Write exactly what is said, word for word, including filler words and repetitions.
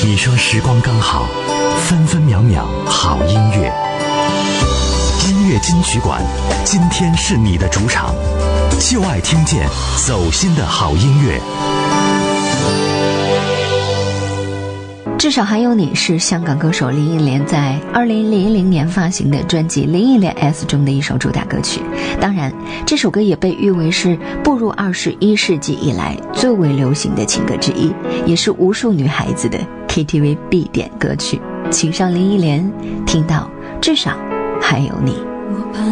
你说时光刚好，分分秒秒好音乐。音乐金曲馆，今天是你的主场，就爱听见走心的好音乐。 至少还有你是香港歌手林忆莲在二零零零年发行的专辑《林忆莲 S》中的一首主打歌曲。当然，这首歌也被誉为是步入二十一世纪以来最为流行的情歌之一，也是无数女孩子的 K T V 必点歌曲。请上林忆莲，听到至少还有你。